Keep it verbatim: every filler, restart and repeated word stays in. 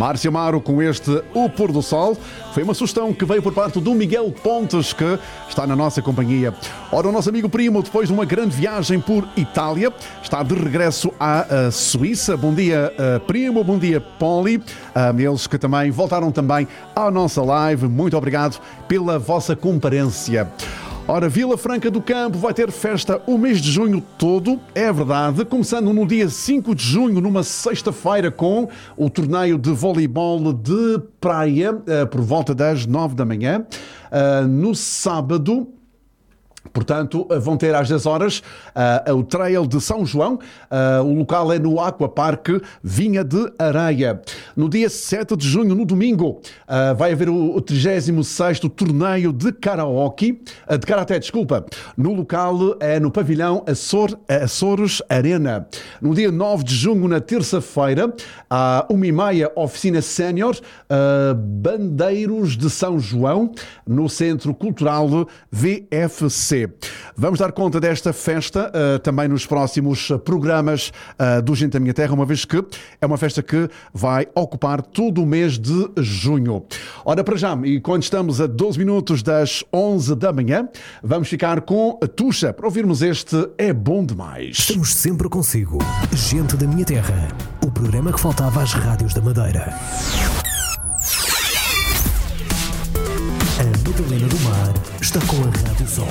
Márcia Amaro com este O Pôr do Sol. Foi uma sugestão que veio por parte do Miguel Pontes, que está na nossa companhia. Ora, o nosso amigo Primo, depois de uma grande viagem por Itália, está de regresso à Suíça. Bom dia, Primo. Bom dia, Poli. Eles que também voltaram também à nossa live. Muito obrigado pela vossa comparência. Ora, Vila Franca do Campo vai ter festa o mês de junho todo, é verdade, começando no dia cinco de junho, numa sexta-feira, com o torneio de voleibol de praia, por volta das nove da manhã. No sábado, portanto, vão ter às dez horas uh, o Trail de São João. Uh, o local é no Aquapark Vinha de Areia. No dia sete de junho, no domingo, uh, vai haver o, o trigésimo sexto torneio de karaoke, uh, de karaté, desculpa. No local é no pavilhão Açor, Açores Arena. No dia nove de junho, na terça-feira, uh, uma e meia, oficina sénior, uh, Bandeiros de São João, no Centro Cultural V F C. Vamos dar conta desta festa uh, também nos próximos programas uh, do Gente da Minha Terra, uma vez que é uma festa que vai ocupar todo o mês de junho. Ora, para já, e quando estamos a doze minutos das onze da manhã, vamos ficar com a Tuxa para ouvirmos este É Bom Demais. Estamos sempre consigo. Gente da Minha Terra, o programa que faltava às rádios da Madeira. A Madalena do Mar está com a Rádio Sol.